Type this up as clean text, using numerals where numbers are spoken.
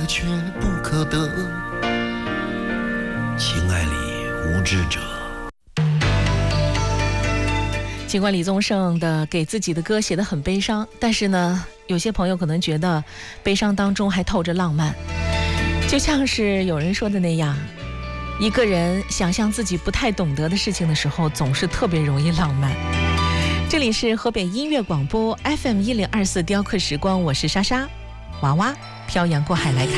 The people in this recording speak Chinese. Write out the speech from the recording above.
却不可得。情爱里无知者。 尽管李宗盛的给自己的歌写得很悲伤，但是呢，有些朋友可能觉得悲伤当中还透着浪漫，就像是有人说的那样，一个人想象自己不太懂得的事情的时候，总是特别容易浪漫。这里是河北音乐广播 FM 1024雕刻时光，我是莎莎。娃娃漂洋过海来看。